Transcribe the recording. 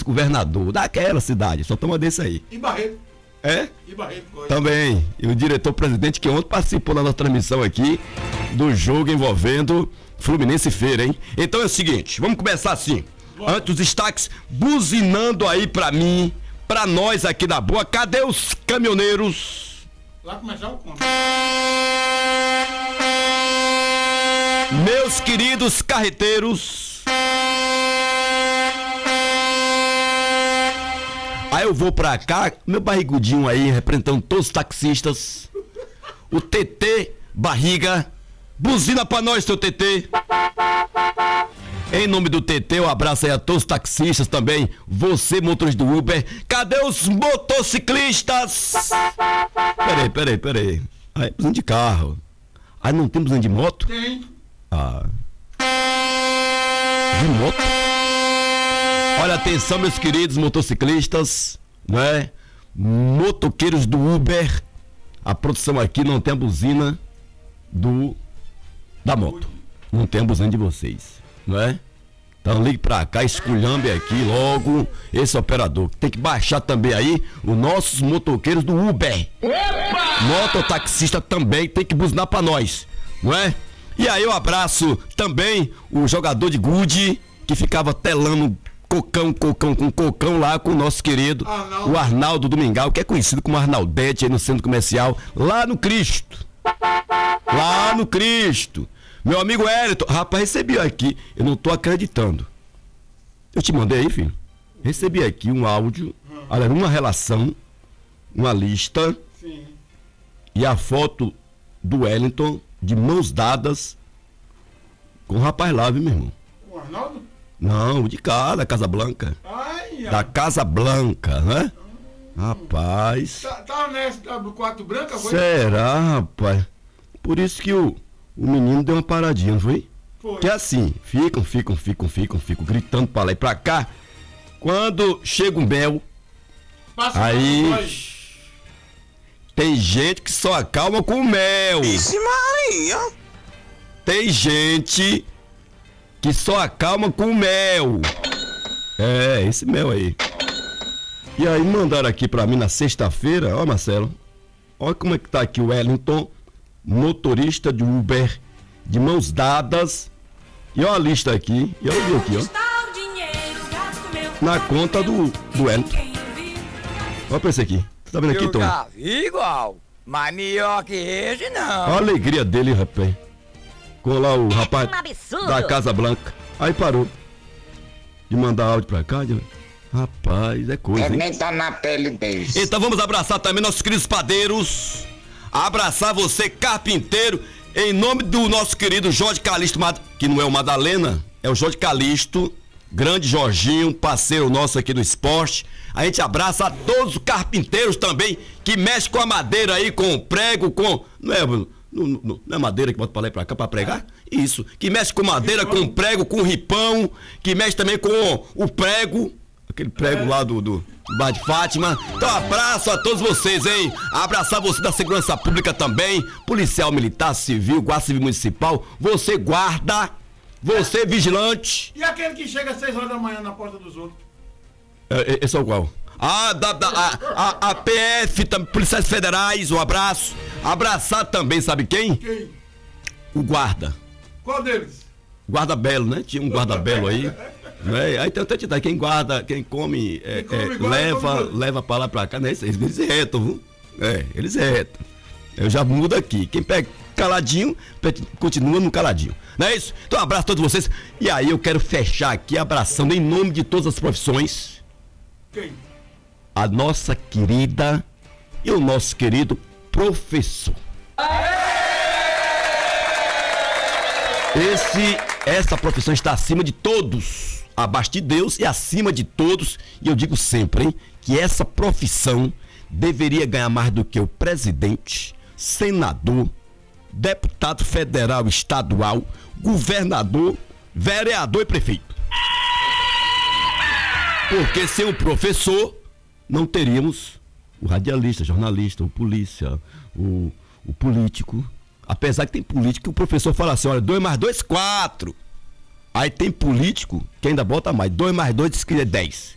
vice-governador daquela cidade. Só toma desse aí. E Barreto. É? E Barreto. Também. E o diretor-presidente que ontem participou da nossa transmissão aqui do jogo envolvendo Fluminense e Feira, hein? Então é o seguinte, vamos começar assim. Antes dos destaques, buzinando aí pra mim, pra nós aqui da Boa. Cadê os caminhoneiros? Lá começar o conto. Meus queridos carreteiros. Aí eu vou pra cá, meu barrigudinho aí, representando todos os taxistas. O TT Barriga. Buzina pra nós, seu TT. Em nome do TT, um abraço aí a todos os taxistas também. Você, motorista do Uber. Cadê os motociclistas? Peraí. Aí, buzina de carro. Aí não tem buzina de moto? Tem. Ah. De moto? Olha, atenção, meus queridos motociclistas, né? Motoqueiros do Uber. A produção aqui não tem a buzina da moto. Não tem a buzina de vocês, não é? Então ligue pra cá, esculhambe aqui logo esse operador. Tem que baixar também aí os nossos motoqueiros do Uber. Opa! Mototaxista também tem que buzinar pra nós, não é? E aí eu abraço também o jogador de gude que ficava telando cocão lá com o nosso querido o Arnaldo Domingal, que é conhecido como Arnaldete aí no centro comercial, lá no Cristo. Meu amigo Hélito, rapaz, recebi aqui, eu não tô acreditando. Eu te mandei aí, filho? Recebi aqui um áudio, olha, uma relação, uma lista. Sim. E a foto do Wellington de mãos dadas com o rapaz lá, viu, meu irmão? O Arnaldo? Não, o de cá, da Casa Blanca. Da Casa Blanca, né? Rapaz. Tá nessa do quarto branca, foi? Será, rapaz? Por isso que o menino deu uma paradinha, não foi? Foi. Que é assim, ficam gritando pra lá e pra cá. Quando chega um mel, Passa aí tem gente que só acalma com mel. Vixe Maria! Tem gente que só acalma com mel. É, esse mel aí. E aí mandaram aqui pra mim na sexta-feira, ó Marcelo, olha como é que tá aqui o Wellington, motorista de Uber, de mãos dadas. E olha a lista aqui, e olha aqui, ó. Na conta do Wellington. Olha pra esse aqui. Você tá vendo aqui, Tom? Igual, mas melhor que esse não. Olha a alegria dele, rapaz. Com lá o rapaz da Casa Blanca. Aí parou de mandar áudio pra cá. Rapaz, é coisa, hein? Nem tá na pele deles. Então vamos abraçar também nossos queridos padeiros. Abraçar você, carpinteiro, em nome do nosso querido Jorge Calixto, que não é o Madalena, é o Jorge Calixto, grande Jorginho, parceiro nosso aqui do esporte. A gente abraça a todos os carpinteiros também, que mexem com a madeira aí, com o prego, com... Não é madeira que bota pra lá e pra cá pra pregar? Isso, que mexe com madeira, com o prego, com o ripão, que mexe também com o prego, aquele prego lá do Bar de Fátima. Então abraço a todos vocês, hein? Abraçar você da segurança pública também, policial militar, civil, guarda civil municipal, você guarda, você vigilante. E aquele que chega às 6 horas da manhã na porta dos outros? Esse é o qual? A PF, policiais federais, um abraço. Abraçar também, sabe quem? Quem? O guarda. Qual deles? Guarda belo, né? Tinha um guarda belo aí. Né? Aí tem até te dar, quem guarda, quem come, leva pra lá pra cá, né? Eles retam, viu? Eles retam. Eu já mudo aqui. Quem pega caladinho, continua no caladinho. Não é isso? Então um abraço a todos vocês. E aí eu quero fechar aqui abraçando em nome de todas as profissões. Quem? A nossa querida e o nosso querido professor. Essa profissão está acima de todos, abaixo de Deus e acima de todos. E eu digo sempre, hein, que essa profissão deveria ganhar mais do que o presidente, senador, deputado federal, estadual, governador, vereador e prefeito. Porque sem o professor não teríamos o radialista, jornalista, o polícia, o político. Apesar que tem político que o professor fala assim, olha, 2 mais 2, 4. Aí tem político que ainda bota mais, 2 mais 2 diz que é 10.